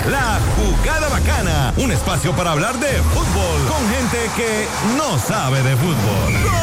La Jugada Bacana, un espacio para hablar de fútbol con gente que no sabe de fútbol.